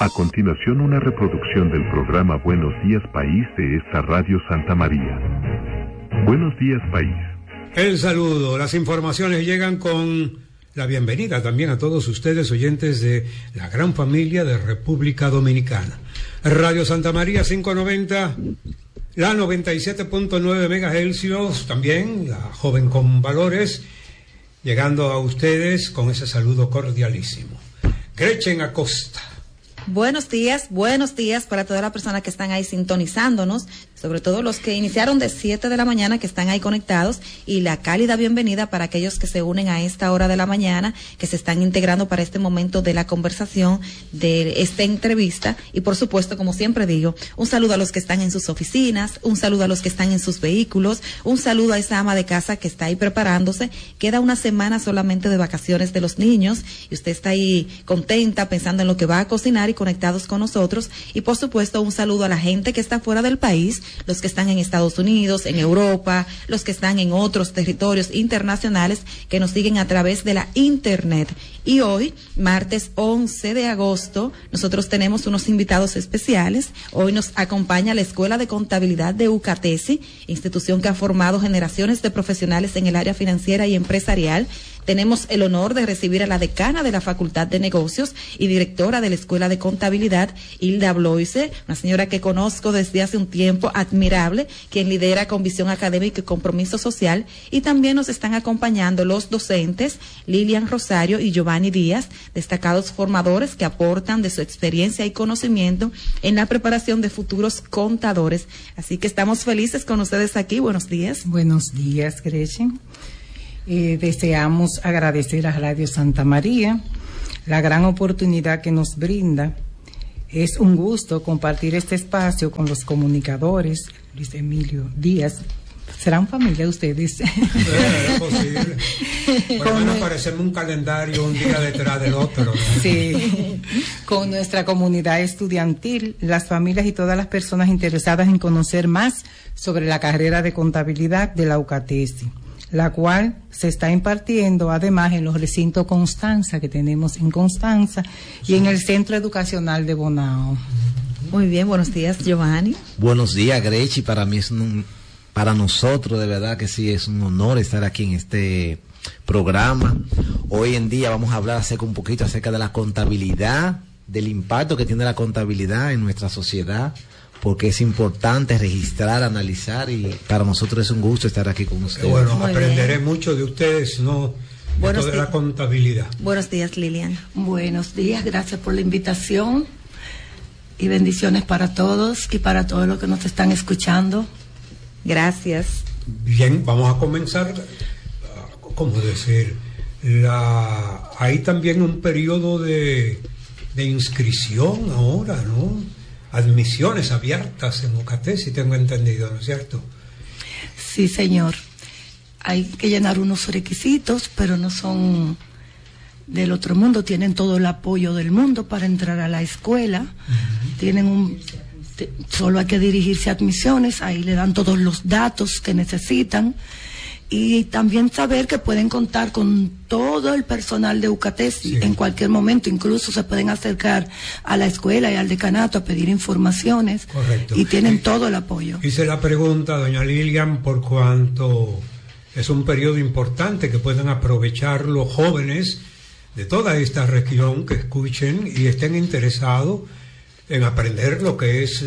A continuación, una reproducción del programa Buenos Días País de esta Radio Santa María. Buenos días, País. El saludo, las informaciones llegan con la bienvenida también a todos ustedes, oyentes de la gran familia de República Dominicana. Radio Santa María 590, la 97.9 megahercios, también la joven con valores, llegando a ustedes con ese saludo cordialísimo. Gretchen Acosta. Buenos días para todas las personas que están ahí sintonizándonos, sobre todo los que iniciaron de 7 de la mañana, que están ahí conectados, y la cálida bienvenida para aquellos que se unen a esta hora de la mañana, que se están integrando para este momento de la conversación, de esta entrevista, y por supuesto, como siempre digo, un saludo a los que están en sus oficinas, un saludo a los que están en sus vehículos, un saludo a esa ama de casa que está ahí preparándose. Queda una semana solamente de vacaciones de los niños, y usted está ahí contenta, pensando en lo que va a cocinar y conectados con nosotros. Y por supuesto, un saludo a la gente que está fuera del país, los que están en Estados Unidos, en Europa, los que están en otros territorios internacionales que nos siguen a través de la internet. Y hoy, martes 11 de agosto, nosotros tenemos unos invitados especiales. Hoy nos acompaña la Escuela de Contabilidad de UCATESI, institución que ha formado generaciones de profesionales en el área financiera y empresarial. Tenemos el honor de recibir a la decana de la Facultad de Negocios y directora de la Escuela de Contabilidad, Hilda Bloise, una señora que conozco desde hace un tiempo, admirable, quien lidera con visión académica y compromiso social. Y también nos están acompañando los docentes, Lilian Rosario y Giovanni Díaz, destacados formadores que aportan de su experiencia y conocimiento en la preparación de futuros contadores. Así que estamos felices con ustedes aquí. Buenos días. Buenos días, Gretchen. Deseamos agradecer a Radio Santa María la gran oportunidad que nos brinda. Es un gusto compartir este espacio con los comunicadores. Luis Emilio Díaz, ¿serán familia ustedes? Es posible. Por lo menos parecemos un calendario un día detrás del otro, ¿no? Sí, con nuestra comunidad estudiantil, las familias y todas las personas interesadas en conocer más sobre la carrera de contabilidad de la UCATESI, la cual se está impartiendo además en los recintos Constanza que tenemos en Constanza y en el Centro Educacional de Bonao. Muy bien, buenos días, Giovanni. Buenos días, Grechi. Para mí para nosotros de verdad que sí es un honor estar aquí en este programa. Hoy en día vamos a hablar un poquito acerca de la contabilidad, del impacto que tiene la contabilidad en nuestra sociedad, porque es importante registrar, analizar, y para nosotros es un gusto estar aquí con ustedes. Bueno, aprenderé mucho de ustedes, ¿no? Esto de la contabilidad. Buenos días, Lilian. Buenos días, gracias por la invitación y bendiciones para todos y para todos los que nos están escuchando. Gracias. Bien, vamos a comenzar, ¿cómo decir? Hay también un periodo de inscripción ahora, ¿no? Admisiones abiertas en UCATESI, tengo entendido, ¿no es cierto? Sí, señor. Hay que llenar unos requisitos, pero no son del otro mundo. Tienen todo el apoyo del mundo para entrar a la escuela. Uh-huh. Solo hay que dirigirse a admisiones, ahí le dan todos los datos que necesitan. Y también saber que pueden contar con todo el personal de UCATESI en cualquier momento. Incluso se pueden acercar a la escuela y al decanato a pedir informaciones. Correcto. Y tienen todo el apoyo. Hice la pregunta, doña Lilian, por cuanto es un periodo importante que pueden aprovechar los jóvenes de toda esta región que escuchen y estén interesados en aprender lo que es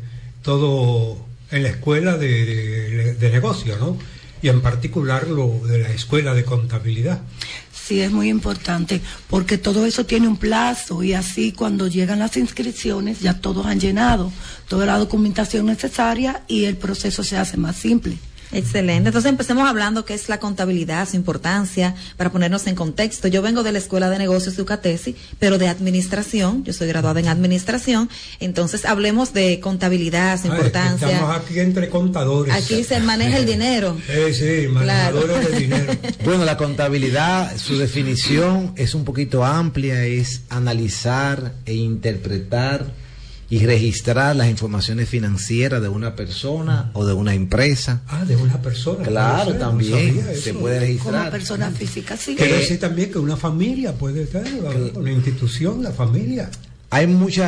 todo en la escuela de negocio, ¿no? Y en particular lo de la Escuela de Contabilidad. Sí, es muy importante, porque todo eso tiene un plazo, y así cuando llegan las inscripciones ya todos han llenado toda la documentación necesaria y el proceso se hace más simple. Excelente. Entonces empecemos hablando qué es la contabilidad, su importancia, para ponernos en contexto. Yo vengo de la Escuela de Negocios de UCATESI, pero de administración. Yo soy graduada en administración. Entonces hablemos de contabilidad, su importancia. Estamos aquí entre contadores. Aquí se maneja el dinero. Sí, manejadores de dinero. Bueno, la contabilidad, su definición es un poquito amplia, es analizar e interpretar y registrar las informaciones financieras de una persona o de una empresa. Ah, de una persona. Claro, también se puede registrar. Como persona física, sí. Quiere decir también que una familia puede ser, una institución, la familia. Hay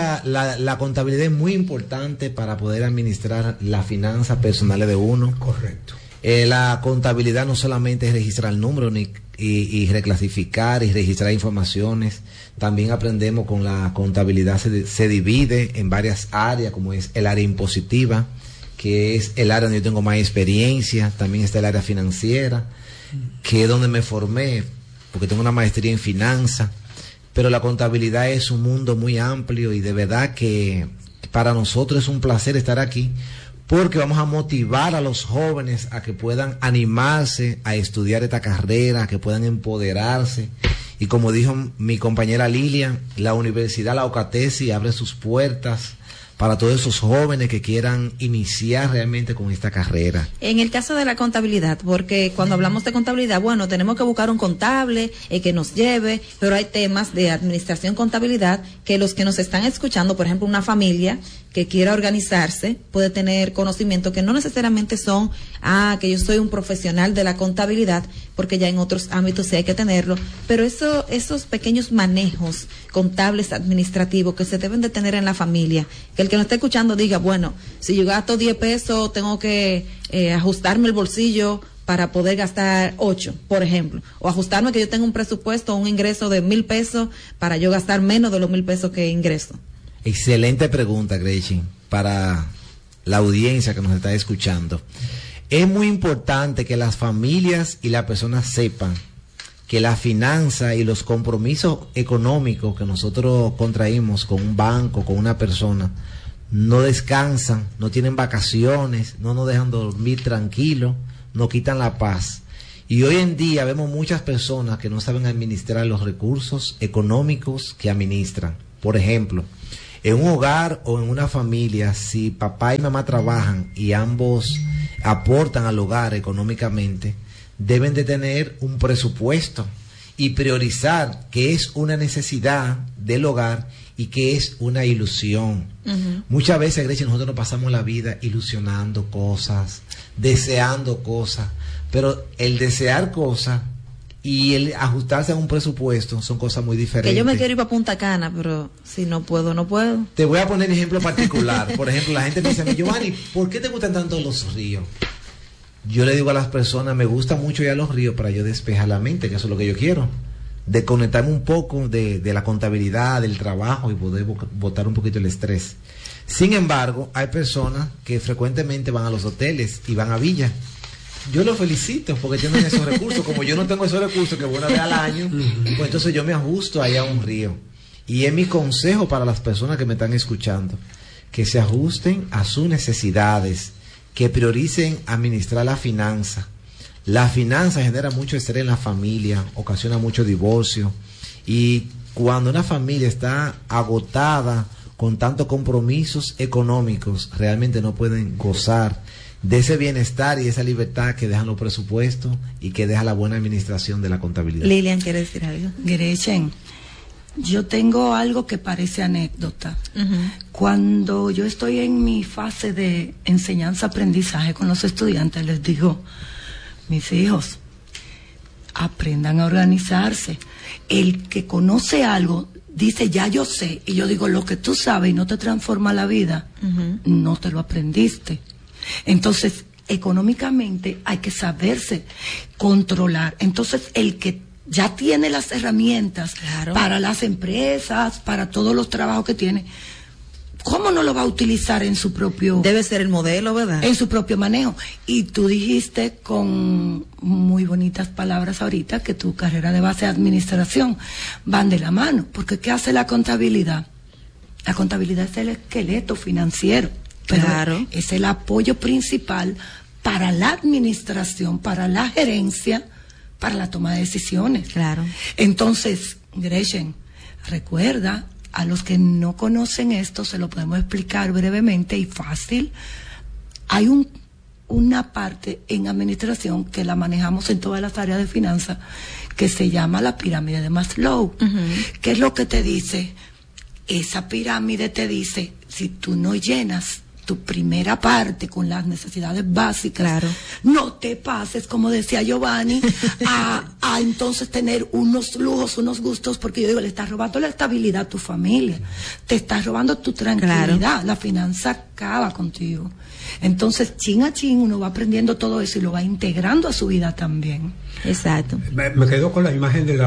la contabilidad es muy importante para poder administrar las finanzas personales de uno. Correcto. La contabilidad no solamente es registrar números y reclasificar y registrar informaciones. También aprendemos con la contabilidad se divide en varias áreas, como es el área impositiva, que es el área donde yo tengo más experiencia. También está el área financiera, que es donde me formé, porque tengo una maestría en finanzas. Pero la contabilidad es un mundo muy amplio y de verdad que para nosotros es un placer estar aquí, porque vamos a motivar a los jóvenes a que puedan animarse a estudiar esta carrera, a que puedan empoderarse. Y como dijo mi compañera Lilian, la Universidad La Ocatesi abre sus puertas para todos esos jóvenes que quieran iniciar realmente con esta carrera. En el caso de la contabilidad, porque cuando hablamos de contabilidad, bueno, tenemos que buscar un contable que nos lleve, pero hay temas de administración, contabilidad, que los que nos están escuchando, por ejemplo, una familia que quiera organizarse, puede tener conocimiento que no necesariamente son, que yo soy un profesional de la contabilidad, porque ya en otros ámbitos sí hay que tenerlo, pero esos pequeños manejos contables, administrativos, que se deben de tener en la familia, que el que nos está escuchando diga, bueno, si yo gasto 10 pesos, tengo que ajustarme el bolsillo para poder gastar 8, por ejemplo, o ajustarme que yo tengo un presupuesto, un ingreso de 1,000 pesos, para yo gastar menos de los 1,000 pesos que ingreso. Excelente pregunta, Gretchen, para la audiencia que nos está escuchando. Es muy importante que las familias y las personas sepan que la finanza y los compromisos económicos que nosotros contraímos con un banco, con una persona, no descansan, no tienen vacaciones, no nos dejan dormir tranquilos, nos quitan la paz. Y hoy en día vemos muchas personas que no saben administrar los recursos económicos que administran. Por ejemplo, en un hogar o en una familia, si papá y mamá trabajan y ambos aportan al hogar económicamente, deben de tener un presupuesto y priorizar qué es una necesidad del hogar y qué es una ilusión. Muchas veces, Grecia, nosotros nos pasamos la vida ilusionando cosas, deseando cosas, pero el desear cosas y el ajustarse a un presupuesto son cosas muy diferentes. Que yo me quiero ir para Punta Cana, pero si no puedo, no puedo. Te voy a poner un ejemplo particular. Por ejemplo, la gente me dice a mí, Giovanni, ¿por qué te gustan tanto los ríos? Yo le digo a las personas, me gusta mucho ir a los ríos para yo despejar la mente, que eso es lo que yo quiero. Desconectarme un poco de la contabilidad, del trabajo y poder botar un poquito el estrés. Sin embargo, hay personas que frecuentemente van a los hoteles y van a villas. Yo los felicito porque tienen esos recursos. Como yo no tengo esos recursos que una vez al año, pues entonces yo me ajusto allá a un río. Y es mi consejo para las personas que me están escuchando, que se ajusten a sus necesidades, que prioricen administrar la finanza. La finanza genera mucho estrés en la familia, ocasiona mucho divorcio. Y cuando una familia está agotada con tantos compromisos económicos, realmente no pueden gozar de ese bienestar y esa libertad que dejan los presupuestos y que deja la buena administración de la contabilidad. Lilian, ¿quiere decir algo? Gretchen, yo tengo algo que parece anécdota. Cuando yo estoy en mi fase de enseñanza-aprendizaje con los estudiantes, les digo, mis hijos, aprendan a organizarse. El que conoce algo dice, ya yo sé, y yo digo, lo que tú sabes y no te transforma la vida, no te lo aprendiste. Entonces, económicamente hay que saberse controlar. Entonces, el que ya tiene las herramientas para las empresas, para todos los trabajos que tiene, ¿cómo no lo va a utilizar en su propio... Debe ser el modelo, ¿verdad? En su propio manejo. Y tú dijiste con muy bonitas palabras ahorita que tu carrera de base de administración van de la mano. Porque ¿qué hace la contabilidad? La contabilidad es el esqueleto financiero. Pero es el apoyo principal para la administración, para la gerencia, para la toma de decisiones. Entonces, Gretchen, recuerda, a los que no conocen esto, se lo podemos explicar brevemente y fácil. Hay una parte en administración que la manejamos en todas las áreas de finanzas, que se llama la pirámide de Maslow. ¿Qué es lo que te dice? Esa pirámide te dice, si tú no llenas tu primera parte con las necesidades básicas, claro, no te pases, como decía Giovanni, a entonces tener unos lujos, unos gustos, porque yo digo, le estás robando la estabilidad a tu familia, te estás robando tu tranquilidad, claro. La finanza acaba contigo. Entonces, chin a chin, uno va aprendiendo todo eso y lo va integrando a su vida también. Exacto. Me quedo con la imagen de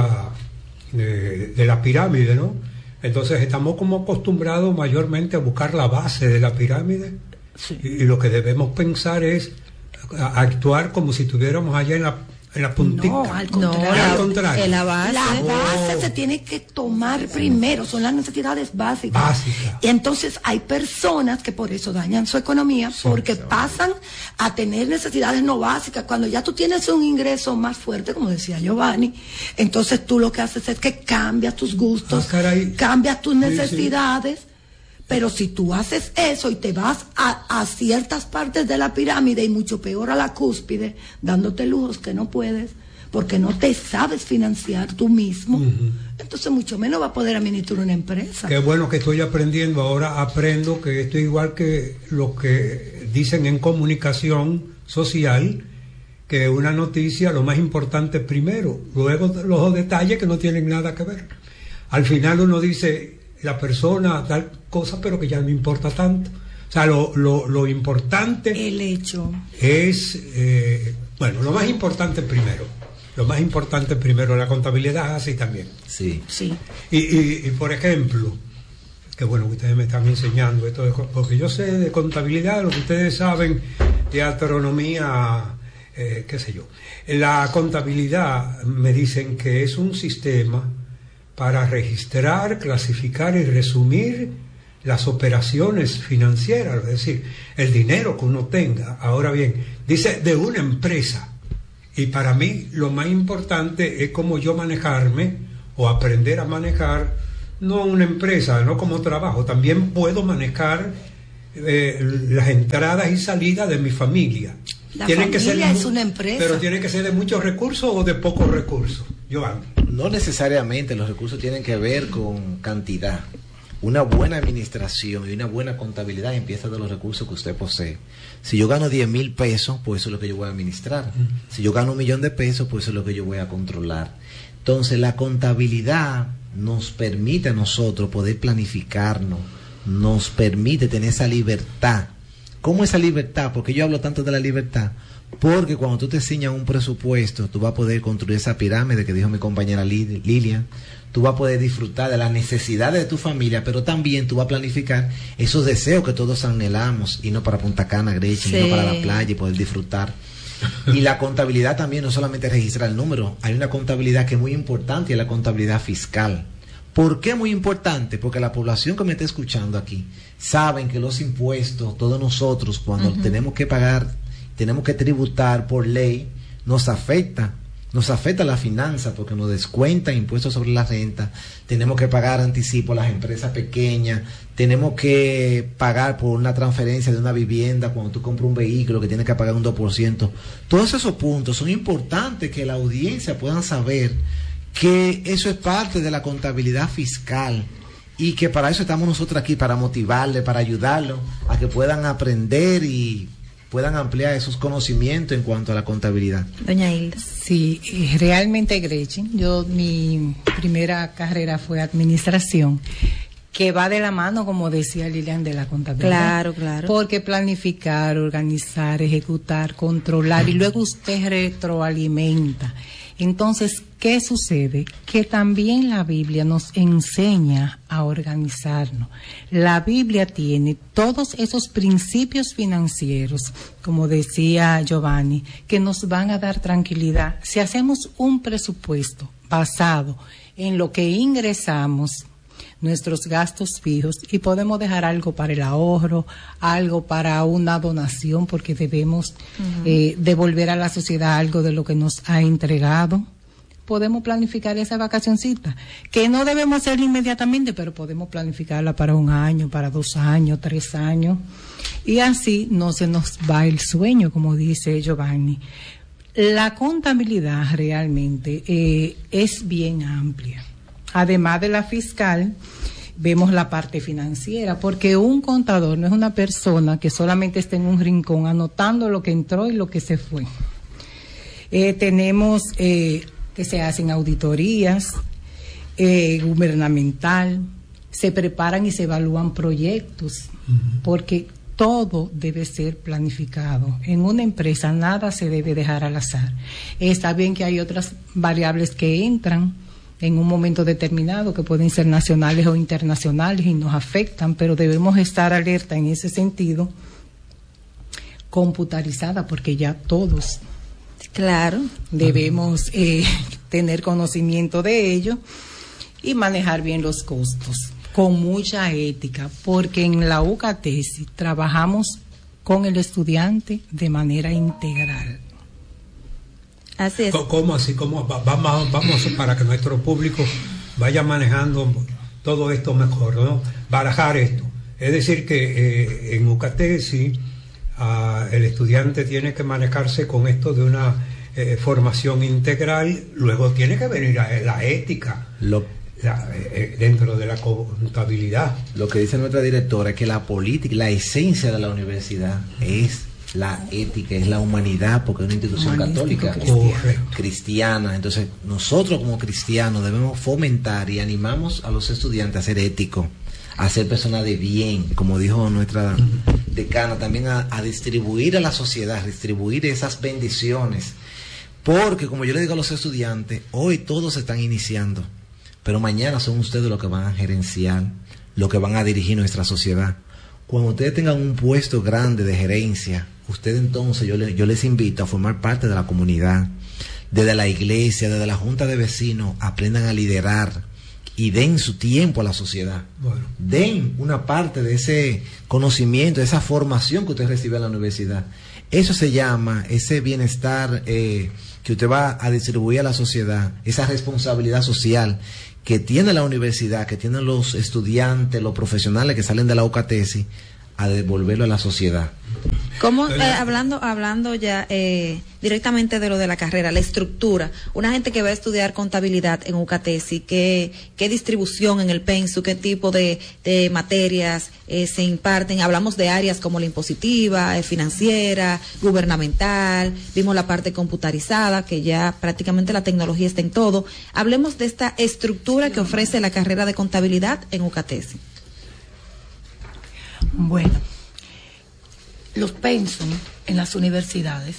la pirámide, ¿no? Entonces estamos como acostumbrados mayormente a buscar la base de la pirámide, sí. y lo que debemos pensar es actuar como si estuviéramos allá en la puntita. No, al contrario. Al contrario. La base se tiene que tomar primero, son las necesidades básicas. Y entonces hay personas que por eso dañan su economía, porque pasan a tener necesidades no básicas. Cuando ya tú tienes un ingreso más fuerte, como decía Giovanni, entonces tú lo que haces es que cambias tus gustos, cambias tus necesidades. Sí. Pero si tú haces eso y te vas a ciertas partes de la pirámide y mucho peor a la cúspide, dándote lujos que no puedes, porque no te sabes financiar tú mismo, entonces mucho menos va a poder administrar una empresa. Qué bueno que estoy aprendiendo, ahora aprendo que esto es igual que lo que dicen en comunicación social, que una noticia, lo más importante primero, luego los detalles que no tienen nada que ver. Al final uno dice, la persona tal cosa, pero que ya no importa tanto. O sea, lo importante, el hecho es bueno, lo más importante primero, la contabilidad así también. Sí. Y por ejemplo, que bueno que ustedes me están enseñando esto, porque yo sé de contabilidad lo que ustedes saben de astronomía, qué sé yo. La contabilidad me dicen que es un sistema para registrar, clasificar y resumir las operaciones financieras, es decir, el dinero que uno tenga. Ahora bien, dice de una empresa, y para mí lo más importante es cómo yo manejarme o aprender a manejar, no una empresa, no como trabajo, también puedo manejar las entradas y salidas de mi familia. La familia es una empresa. Pero tiene que ser de muchos recursos o de pocos recursos, Giovanni. No necesariamente los recursos tienen que ver con cantidad. Una buena administración y una buena contabilidad empieza de los recursos que usted posee. Si yo gano 10,000 pesos, pues eso es lo que yo voy a administrar. Si yo gano 1,000,000 de pesos, pues eso es lo que yo voy a controlar. Entonces la contabilidad nos permite a nosotros poder planificarnos, nos permite tener esa libertad. ¿Cómo esa libertad? Porque yo hablo tanto de la libertad. Porque cuando tú te ciñas un presupuesto, tú vas a poder construir esa pirámide que dijo mi compañera Lilian. Tú vas a poder disfrutar de las necesidades de tu familia, pero también tú vas a planificar esos deseos que todos anhelamos, y no para Punta Cana, Gretchen, sí, no para la playa y poder disfrutar. Y la contabilidad también no solamente registra el número, hay una contabilidad que es muy importante, y es la contabilidad fiscal. ¿Por qué muy importante? Porque la población que me está escuchando aquí saben que los impuestos, todos nosotros, cuando tenemos que pagar, tenemos que tributar por ley, nos afecta la finanza, porque nos descuentan impuestos sobre la renta, tenemos que pagar anticipo a las empresas pequeñas, tenemos que pagar por una transferencia de una vivienda cuando tú compras un vehículo que tienes que pagar un 2%. Todos esos puntos son importantes que la audiencia puedan saber que eso es parte de la contabilidad fiscal, y que para eso estamos nosotros aquí, para motivarle, para ayudarlos a que puedan aprender y puedan ampliar esos conocimientos en cuanto a la contabilidad. Doña Hilda. Sí, realmente, Gretchen, mi primera carrera fue administración, que va de la mano, como decía Lilian, de la contabilidad. Claro. Porque planificar, organizar, ejecutar, controlar, y luego usted retroalimenta. Entonces, ¿qué sucede? Que también la Biblia nos enseña a organizarnos. La Biblia tiene todos esos principios financieros, como decía Giovanni, que nos van a dar tranquilidad. Si hacemos un presupuesto basado en lo que ingresamos, nuestros gastos fijos, y podemos dejar algo para el ahorro, algo para una donación, porque debemos devolver a la sociedad algo de lo que nos ha entregado. Podemos planificar esa vacacioncita, que no debemos hacerla inmediatamente, pero podemos planificarla para 1 año, para 2 años, 3 años, y así no se nos va el sueño, como dice Giovanni. La contabilidad realmente es bien amplia. Además de la fiscal, vemos la parte financiera, porque un contador no es una persona que solamente está en un rincón anotando lo que entró y lo que se fue. Tenemos que se hacen auditorías gubernamental, se preparan y se evalúan proyectos, porque todo debe ser planificado. En una empresa nada se debe dejar al azar. Está bien que hay otras variables que entran en un momento determinado, que pueden ser nacionales o internacionales y nos afectan, pero debemos estar alerta en ese sentido, computarizada, porque ya todos debemos tener conocimiento de ello y manejar bien los costos con mucha ética, porque en la UCATESI trabajamos con el estudiante de manera integral. Así es. ¿Cómo así? Vamos para que nuestro público vaya manejando todo esto mejor, ¿no? Barajar esto. Es decir, que en UCATESI el estudiante tiene que manejarse con esto de una formación integral, luego tiene que venir la ética. Dentro de la contabilidad. Lo que dice nuestra directora es que la política, la esencia de la universidad es la ética, es la humanidad, porque es una institución católica, cristiana. Entonces, nosotros como cristianos debemos fomentar y animamos a los estudiantes a ser éticos, a ser personas de bien, como dijo nuestra decana, también a distribuir a la sociedad, distribuir esas bendiciones. Porque, como yo le digo a los estudiantes, hoy todos se están iniciando, pero mañana son ustedes los que van a gerenciar, los que van a dirigir nuestra sociedad. Cuando ustedes tengan un puesto grande de gerencia, ustedes entonces, yo les invito a formar parte de la comunidad, desde la iglesia, desde la junta de vecinos, aprendan a liderar y den su tiempo a la sociedad. Bueno. Den una parte de ese conocimiento, de esa formación que usted recibe en la universidad. Eso se llama ese bienestar que usted va a distribuir a la sociedad, esa responsabilidad social que tiene la universidad, que tienen los estudiantes, los profesionales que salen de la UCATESI, a devolverlo a la sociedad. ¿Cómo, hablando ya directamente de lo de la carrera, la estructura, una gente que va a estudiar contabilidad en UCATESI, qué distribución en el pensu, qué tipo de materias se imparten? Hablamos de áreas como la impositiva, financiera, gubernamental, vimos la parte computarizada, que ya prácticamente la tecnología está en todo. Hablemos de esta estructura que ofrece la carrera de contabilidad en UCATESI. Bueno, los pensum en las universidades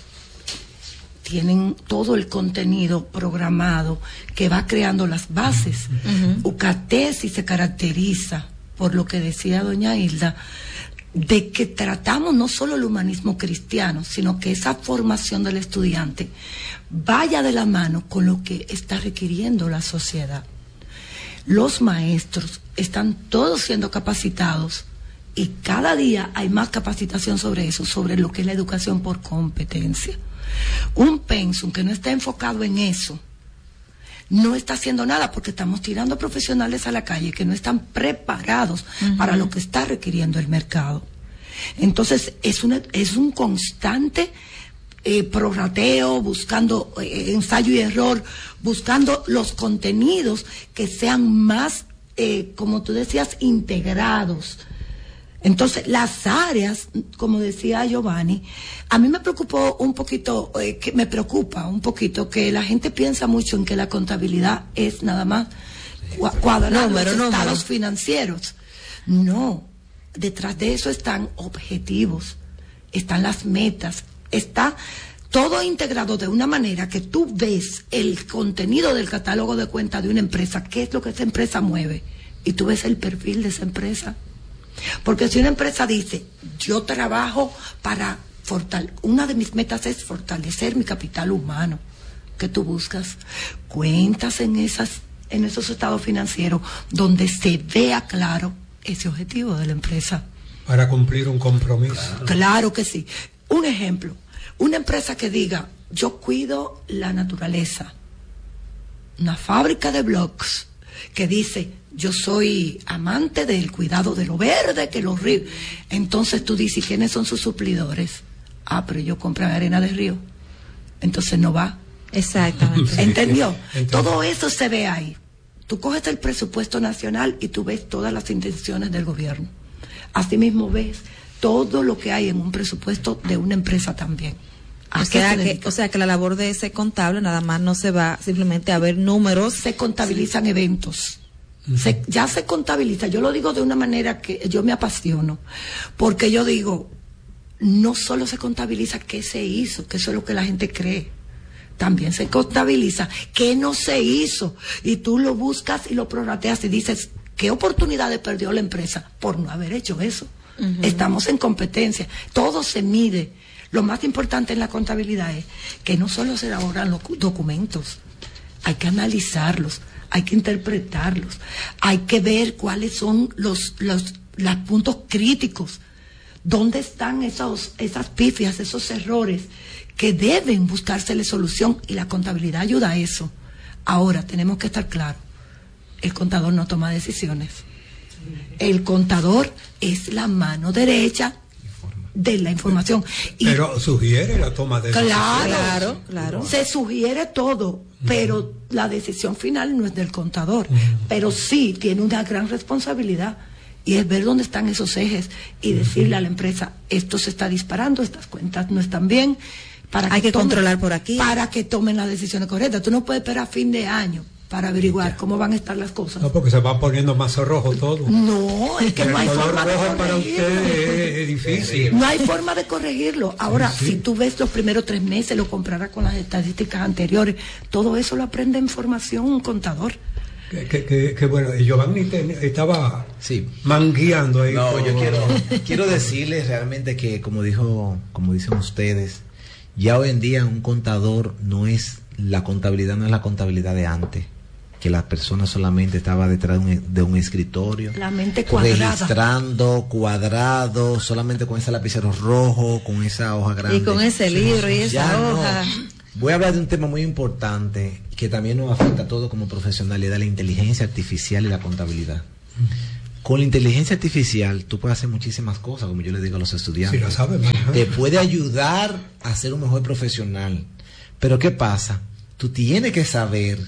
tienen todo el contenido programado que va creando las bases. UCATESI se caracteriza por lo que decía doña Hilda, de que tratamos no solo el humanismo cristiano, sino que esa formación del estudiante vaya de la mano con lo que está requiriendo la sociedad. Los maestros están todos siendo capacitados y cada día hay más capacitación sobre eso, sobre lo que es la educación por competencia. Un pensum que no está enfocado en eso no está haciendo nada, porque estamos tirando profesionales a la calle que no están preparados para lo que está requiriendo el mercado. Entonces es un constante prorrateo, buscando ensayo y error, buscando los contenidos que sean más, como tú decías, integrados. Entonces, las áreas, como decía Giovanni, a mí me preocupa un poquito que la gente piensa mucho en que la contabilidad es nada más cuadrar los estados financieros. No, detrás de eso están objetivos, están las metas, está todo integrado de una manera que tú ves el contenido del catálogo de cuentas de una empresa, qué es lo que esa empresa mueve, y tú ves el perfil de esa empresa. Porque si una empresa dice, yo trabajo para una de mis metas es fortalecer mi capital humano, que tú buscas cuentas en esos estados financieros donde se vea claro ese objetivo de la empresa. Para cumplir un compromiso. Claro que sí. Un ejemplo, una empresa que diga, yo cuido la naturaleza, una fábrica de blogs que dice, yo soy amante del cuidado de lo verde, que los ríos. Entonces tú dices, ¿quiénes son sus suplidores? Ah, pero ellos compran arena de río. Entonces no va. Exactamente. ¿Entendió? Todo eso se ve ahí. Tú coges el presupuesto nacional y tú ves todas las intenciones del gobierno. Asimismo ves todo lo que hay en un presupuesto de una empresa también. O sea que la labor de ese contable nada más no se va simplemente a ver números. Se contabilizan eventos. Ya se contabiliza. Yo lo digo de una manera que yo me apasiono. Porque yo digo, no solo se contabiliza qué se hizo, que eso es lo que la gente cree. También se contabiliza qué no se hizo. Y tú lo buscas y lo prorrateas y dices, ¿qué oportunidades perdió la empresa por no haber hecho eso? Estamos en competencia. Todo se mide. Lo más importante en la contabilidad es que no solo se elaboran los documentos, hay que analizarlos, hay que interpretarlos, hay que ver cuáles son los puntos críticos, dónde están esas pifias, esos errores que deben buscársele solución, y la contabilidad ayuda a eso. Ahora, tenemos que estar claros, el contador no toma decisiones. El contador es la mano derecha de la información. Pero sugiere la toma de decisiones. Claro. Se sugiere todo, pero la decisión final no es del contador. Pero sí tiene una gran responsabilidad, y es ver dónde están esos ejes y decirle a la empresa, esto se está disparando, estas cuentas no están bien. Hay que controlar por aquí. Para que tomen las decisiones correctas. Tú no puedes esperar a fin de año para averiguar cómo van a estar las cosas. No, porque se va poniendo más rojo todo. No, es que no hay forma de corregirlo. Para usted es difícil. No hay forma de corregirlo. Ahora, si tú ves los primeros 3 meses, lo compararás con las estadísticas anteriores, todo eso lo aprende en formación un contador. Que bueno, Giovanni estaba mangueando ahí. No, yo quiero decirles realmente que, como dicen ustedes, ya hoy en día un contador la contabilidad no es la contabilidad de antes, que la persona solamente estaba detrás de un escritorio, la mente cuadrada, registrando cuadrado, solamente con ese lapicero rojo, con esa hoja grande y con ese libro y esa hoja. Voy a hablar de un tema muy importante que también nos afecta a todos como profesionalidad, la inteligencia artificial y la contabilidad. Con la inteligencia artificial tú puedes hacer muchísimas cosas, como yo le digo a los estudiantes. Sí, lo sabes, te puede ayudar a ser un mejor profesional. Pero ¿qué pasa? Tú tienes que saber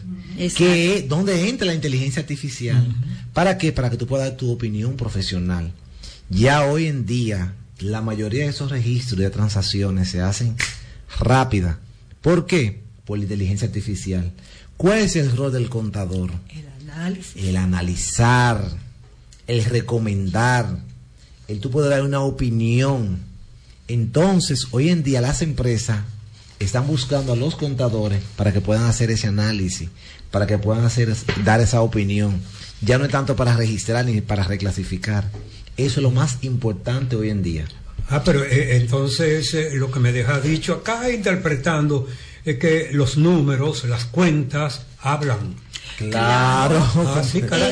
dónde entra la inteligencia artificial. ¿Para qué? Para que tú puedas dar tu opinión profesional. Ya hoy en día, la mayoría de esos registros de transacciones se hacen rápidas. ¿Por qué? Por la inteligencia artificial. ¿Cuál es el rol del contador? El análisis. El analizar, el recomendar, el tú puedes dar una opinión. Entonces, hoy en día las empresas están buscando a los contadores para que puedan hacer ese análisis, para que puedan dar esa opinión. Ya no es tanto para registrar ni para reclasificar. Eso es lo más importante hoy en día. Pero entonces lo que me deja dicho acá interpretando es que los números, las cuentas hablan. Claro. Sí, caray,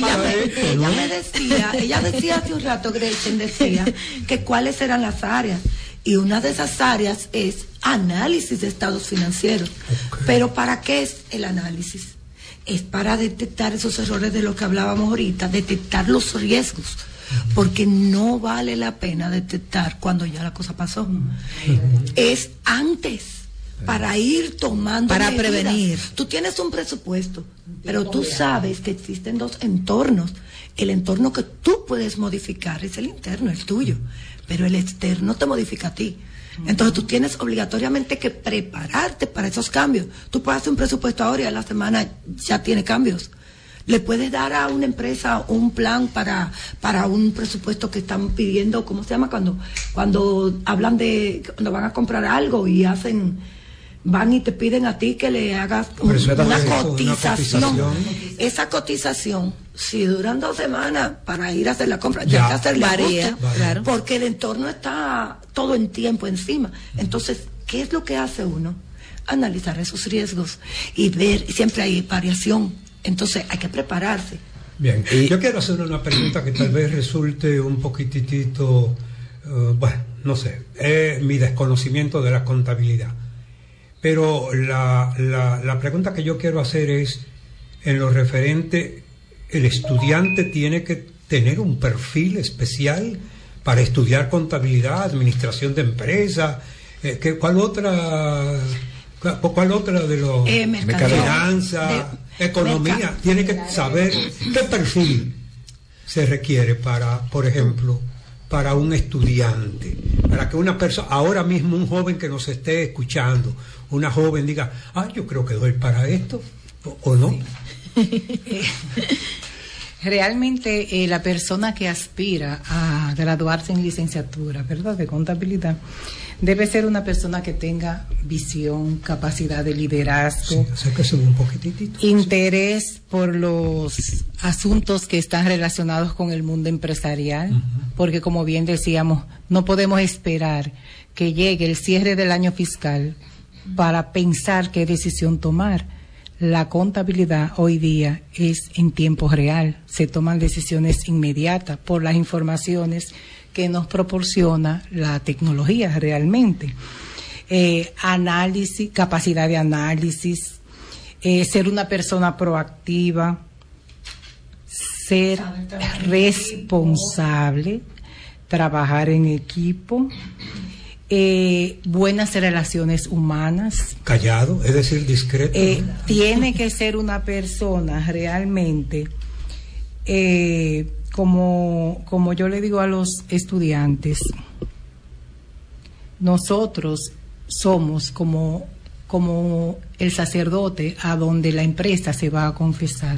ella decía hace un rato, Gretchen decía que cuáles eran las áreas, y una de esas áreas es análisis de estados financieros. Pero ¿para qué es el análisis? Es para detectar esos errores de los que hablábamos ahorita, detectar los riesgos, porque no vale la pena detectar cuando ya la cosa pasó. Es antes, para ir tomando para medidas. Prevenir. Tú tienes un presupuesto, pero tú sabes que existen 2 entornos. El entorno que tú puedes modificar es el interno, el tuyo, pero el externo te modifica a ti. Entonces tú tienes obligatoriamente que prepararte para esos cambios. Tú puedes hacer un presupuesto ahora y a la semana ya tiene cambios. Le puedes dar a una empresa un plan para un presupuesto que están pidiendo, ¿cómo se llama? Cuando hablan cuando van a comprar algo y van y te piden a ti que le hagas una cotización. Esa cotización, si duran 2 semanas para ir a hacer la compra, ya hay que hacerle ajuste, claro, porque el entorno está todo en tiempo encima. Entonces, ¿qué es lo que hace uno? Analizar esos riesgos y ver, siempre hay variación. Entonces hay que prepararse. Bien, yo quiero hacer una pregunta que tal vez resulte un poquitito, no sé, mi desconocimiento de la contabilidad. Pero la pregunta que yo quiero hacer es, en lo referente, ¿el estudiante tiene que tener un perfil especial para estudiar contabilidad, administración de empresas? ¿Cuál otra de los finanzas? economía, tiene que saber qué perfil se requiere para, por ejemplo, para un estudiante, para que una persona, ahora mismo un joven que nos esté escuchando, una joven diga, yo creo que doy para esto, o no. Sí. Realmente la persona que aspira a graduarse en licenciatura, ¿verdad?, de contabilidad, debe ser una persona que tenga visión, capacidad de liderazgo, un poquitito, interés por los asuntos que están relacionados con el mundo empresarial, porque como bien decíamos, no podemos esperar que llegue el cierre del año fiscal para pensar qué decisión tomar. La contabilidad hoy día es en tiempo real, se toman decisiones inmediatas por las informaciones que nos proporciona la tecnología realmente. Análisis, capacidad de análisis, ser una persona proactiva, ser responsable, trabajar en equipo, buenas relaciones humanas. Callado, es decir, discreto. Tiene que ser una persona realmente, como yo le digo a los estudiantes, nosotros somos como el sacerdote a donde la empresa se va a confesar.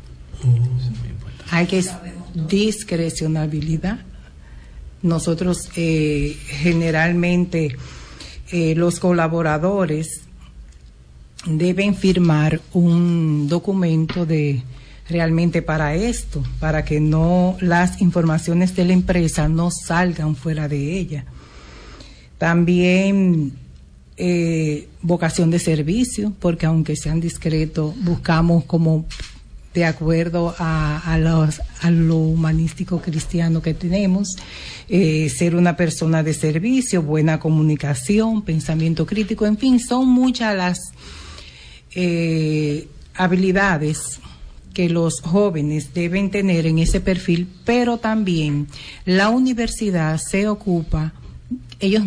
Hay que discrecionalidad. Nosotros generalmente los colaboradores deben firmar un documento realmente para esto, para que no las informaciones de la empresa no salgan fuera de ella. También vocación de servicio, porque aunque sean discretos, buscamos como de acuerdo a lo humanístico cristiano que tenemos, ser una persona de servicio, buena comunicación, pensamiento crítico, en fin, son muchas las habilidades que los jóvenes deben tener en ese perfil, pero también la universidad se ocupa, ellos